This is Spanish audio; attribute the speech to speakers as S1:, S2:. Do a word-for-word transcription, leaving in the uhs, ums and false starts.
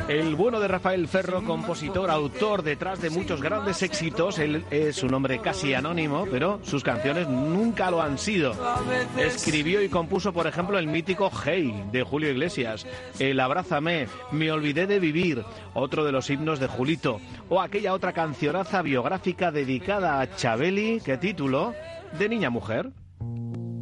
S1: El bueno de Rafael Ferro, compositor, autor detrás de muchos grandes éxitos. Él es un hombre casi anónimo, pero sus canciones nunca lo han sido. Escribió y compuso, por ejemplo, el mítico Hey, de Julio Iglesias, el Abrázame, Me olvidé de vivir, otro de los himnos de Julito, o aquella otra cancionaza biográfica dedicada a Chabeli, que tituló De niña a mujer.